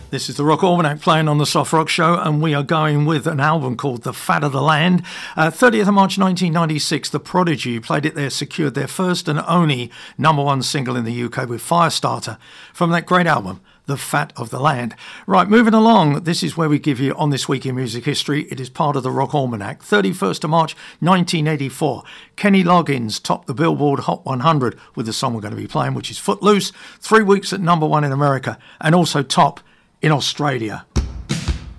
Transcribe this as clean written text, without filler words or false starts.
This is the Rock Almanac playing on the Soft Rock Show, and we are going with an album called The Fat of the Land. 30th of March 1996, The Prodigy played it there, secured their first and only #1 single in the UK with Firestarter from that great album, The Fat of the Land. Right, moving along, this is where we give you On This Week in Music History. It is part of the Rock Almanac. 31st of March 1984, Kenny Loggins topped the Billboard Hot 100 with the song we're going to be playing, which is Footloose. 3 weeks at #1 in America, and also top in Australia.